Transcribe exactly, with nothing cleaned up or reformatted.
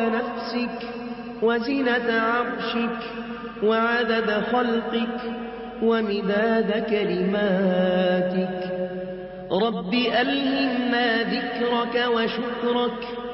نفسك وزنة عرشك وعدد خلقك ومداد كلماتك. رب ألهمنا ذكرك وشكرك